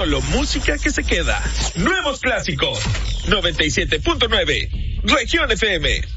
Solo música que se queda. Nuevos clásicos. 97.9. Región FM.